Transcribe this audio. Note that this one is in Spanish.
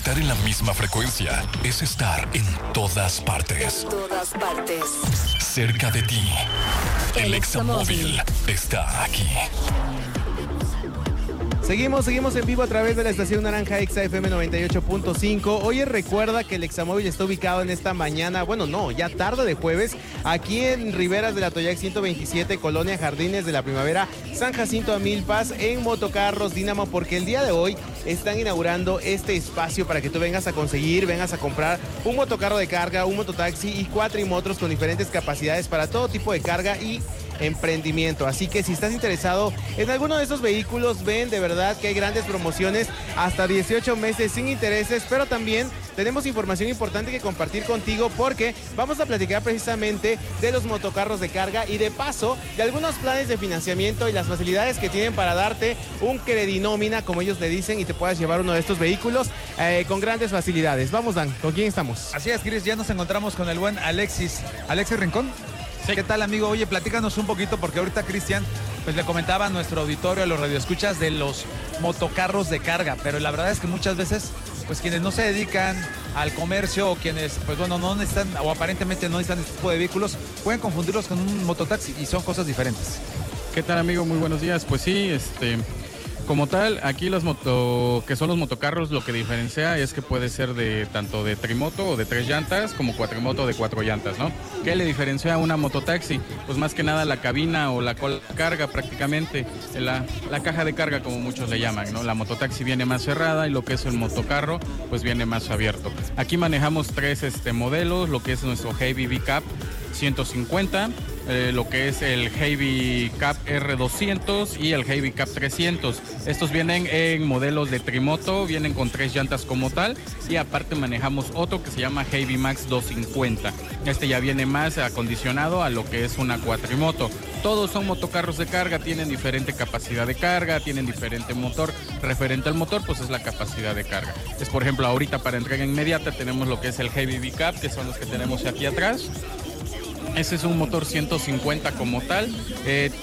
Estar en la misma frecuencia es estar en todas partes. En todas partes. Cerca de ti. El Examóvil está aquí. Seguimos en vivo a través de la estación Naranja Exa FM 98.5. Oye, recuerda que el Examóvil está ubicado en esta mañana, bueno, no, ya tarde de jueves, aquí en Riberas de la Toyac 127, Colonia Jardines de la Primavera, San Jacinto Amilpas, en Motocarros Dínamo, porque el día de hoy están inaugurando este espacio para que tú vengas a comprar un motocarro de carga, un mototaxi y cuatrimotros con diferentes capacidades para todo tipo de carga y emprendimiento. Así que si estás interesado en alguno de esos vehículos, ven, de verdad que hay grandes promociones, hasta 18 meses sin intereses, pero también tenemos información importante que compartir contigo porque vamos a platicar precisamente de los motocarros de carga y de paso de algunos planes de financiamiento y las facilidades que tienen para darte un credinómina, como ellos le dicen, y te puedas llevar uno de estos vehículos con grandes facilidades. Vamos, Dan, ¿con quién estamos? Así es, Cris, ya nos encontramos con el buen Alexis Rincón. Sí. ¿Qué tal, amigo? Oye, platícanos un poquito, porque ahorita Cristian pues le comentaba a nuestro auditorio, a los radioescuchas, de los motocarros de carga, pero la verdad es que muchas veces pues quienes no se dedican al comercio o quienes pues bueno no necesitan o aparentemente no necesitan este tipo de vehículos pueden confundirlos con un mototaxi y son cosas diferentes. ¿Qué tal, amigo? Muy buenos días. Pues sí, como tal, aquí que son los motocarros, lo que diferencia es que puede ser de tanto de trimoto o de 3 llantas como cuatrimoto de 4 llantas, ¿no? ¿Qué le diferencia a una mototaxi? Pues más que nada la cabina o la cola de carga prácticamente, la caja de carga como muchos le llaman, ¿no? La mototaxi viene más cerrada y lo que es el motocarro pues viene más abierto. Aquí manejamos 3 modelos, lo que es nuestro Heavy V-Cap 150, lo que es el Heavy Cap R200 y el Heavy Cap 300. Estos vienen en modelos de trimoto, vienen con 3 llantas como tal y aparte manejamos otro que se llama Heavy Max 250. Este ya viene más acondicionado a lo que es una cuatrimoto. Todos son motocarros de carga, tienen diferente capacidad de carga, tienen diferente motor. Referente al motor, pues es la capacidad de carga. Es, por ejemplo, ahorita para entrega inmediata tenemos lo que es el Heavy V-Cap, que son los que tenemos aquí atrás. Ese es un motor 150 como tal,